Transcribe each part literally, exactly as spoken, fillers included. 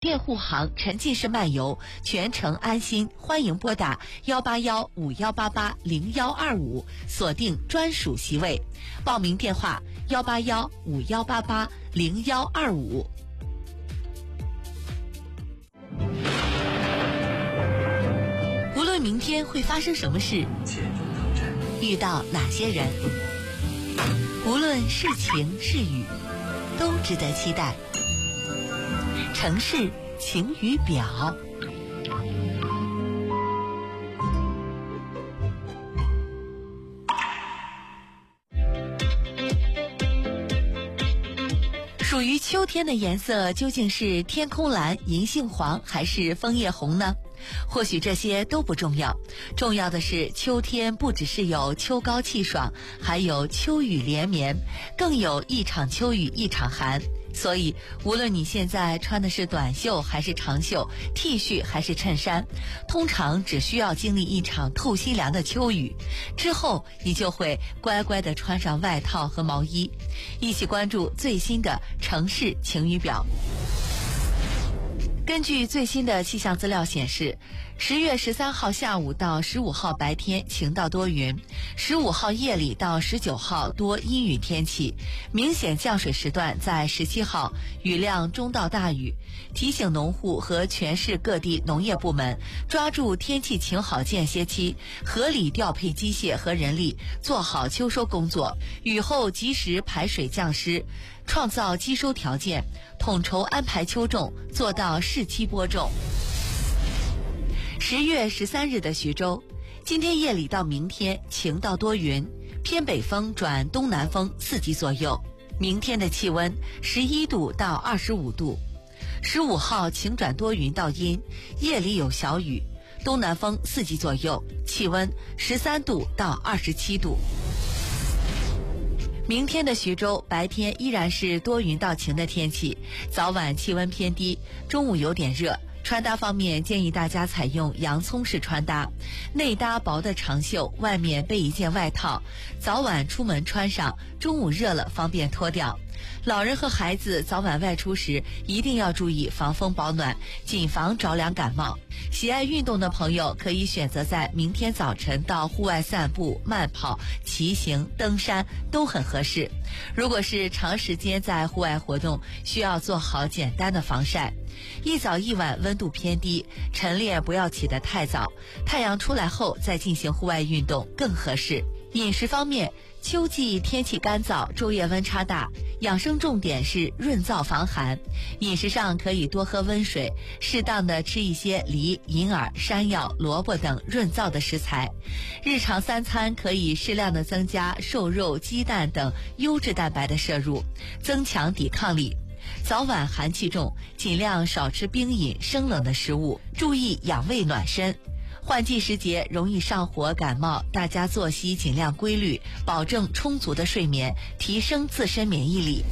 店护航，沉浸式漫游，全程安心。欢迎拨打幺八幺五幺八八零幺二五，锁定专属席位。报名电话幺八幺五幺八八零幺二五。无论明天会发生什么事，遇到哪些人，无论是晴是雨，都值得期待。城市晴雨表。属于秋天的颜色究竟是天空蓝、银杏黄还是枫叶红呢？或许这些都不重要，重要的是秋天不只是有秋高气爽，还有秋雨连绵，更有一场秋雨一场寒。所以无论你现在穿的是短袖还是长袖， T 恤还是衬衫，通常只需要经历一场透心凉的秋雨之后，你就会乖乖地穿上外套和毛衣。一起关注最新的城市晴雨表。根据最新的气象资料显示，十月十三号下午到十五号白天晴到多云，十五号夜里到十九号多阴雨天气，明显降水时段在十七号，雨量中到大雨。提醒农户和全市各地农业部门抓住天气晴好间歇期，合理调配机械和人力，做好秋收工作，雨后及时排水降湿，创造积收条件，统筹安排秋种，做到适期播种。十月十三日的徐州，今天夜里到明天晴到多云，偏北风转东南风四级左右。明天的气温十一度到二十五度。十五号晴转多云到阴，夜里有小雨，东南风四级左右，气温十三度到二十七度。明天的徐州白天依然是多云到晴的天气，早晚气温偏低，中午有点热。穿搭方面建议大家采用洋葱式穿搭，内搭薄的长袖，外面备一件外套，早晚出门穿上，中午热了方便脱掉。老人和孩子早晚外出时一定要注意防风保暖，谨防着凉感冒。喜爱运动的朋友可以选择在明天早晨到户外散步、慢跑、骑行、登山都很合适。如果是长时间在户外活动，需要做好简单的防晒。一早一晚温度偏低，晨练不要起得太早，太阳出来后再进行户外运动更合适。饮食方面，秋季天气干燥，昼夜温差大，养生重点是润燥防寒。饮食上可以多喝温水，适当的吃一些梨、银耳、山药、萝卜等润燥的食材。日常三餐可以适量的增加瘦肉、鸡蛋等优质蛋白的摄入，增强抵抗力。早晚寒气重，尽量少吃冰饮、生冷的食物，注意养胃暖身。换季时节容易上火感冒，大家作息尽量规律，保证充足的睡眠，提升自身免疫力。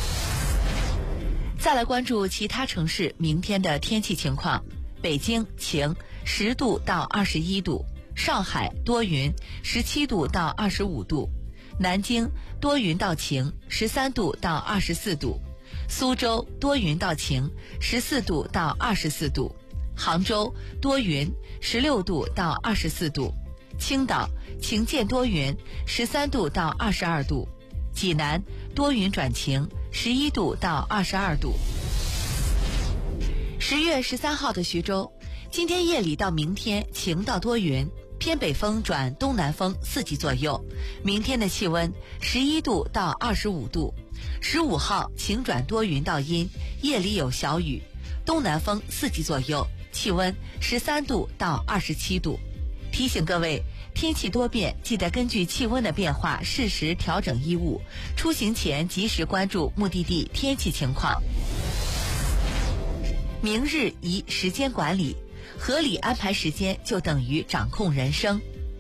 再来关注其他城市明天的天气情况。北京晴，十度到二十一度；上海多云，十七度到二十五度；南京多云到晴，十三度到二十四度；苏州多云到晴，十四度到二十四度；杭州多云，十六度到二十四度；青岛晴间多云，十三度到二十二度；济南多云转晴，十一度到二十二度。十月十三号的徐州，今天夜里到明天晴到多云，偏北风转东南风四级左右。明天的气温十一度到二十五度。十五号晴转多云到阴，夜里有小雨，东南风四级左右，气温十三度到二十七度。提醒各位，天气多变，记得根据气温的变化适时调整衣物，出行前及时关注目的地天气情况。明日宜时间管理，合理安排时间就等于掌控人生。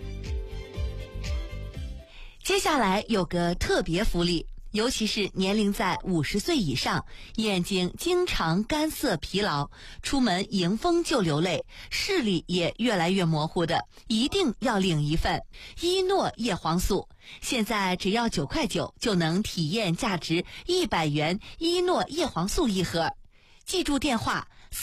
接下来有个特别福利，尤其是年龄在五十岁以上，眼睛经常干涩疲劳，出门迎风就流泪，视力也越来越模糊的，一定要领一份伊诺叶黄素。现在只要九块九就能体验价值一百元伊诺叶黄素一盒。记住电话